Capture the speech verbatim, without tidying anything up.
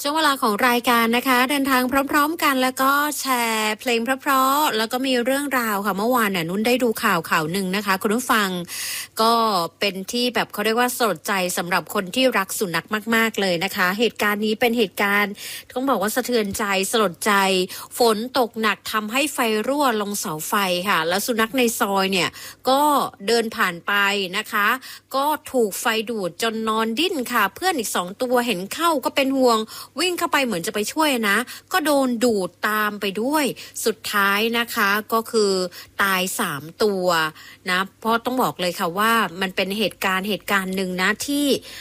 ช่วงเวลาของรายการนะคะเดินทางพร้อมๆกันแล้วก็แชร์เพลงเพราะๆแล้วก็มีเรื่องราวค่ะเมื่อวานน่ะนุ่นได้ดูข่าวข่าวหนึ่งนะคะคุณผู้ฟังก็เป็นที่แบบเขาเรียกว่าสลดใจสำหรับคนที่รักสุนัขมากๆเลยนะคะเหตุการณ์นี้เป็นเหตุการณ์ต้องบอกว่าสะเทือนใจสลดใจฝนตกหนักทำให้ไฟรั่วลงเสาไฟค่ะแล้วสุนัขในซอยเนี่ยก็เดินผ่านไปนะคะก็ถูกไฟดูดจนนอนดิ้นค่ะเพื่อนอีกสองตัวเห็นเข้าก็เป็นห่วงวิ่งเข้าไปเหมือนจะไปช่วยนะก็โดนดูดตามไปด้วยสุดท้ายนะคะก็คือตายสามตัวนะเพราะต้องบอกเลยค่ะว่ามันเป็นเหตุการณ์เหตุการณ์หนึ่งนะที่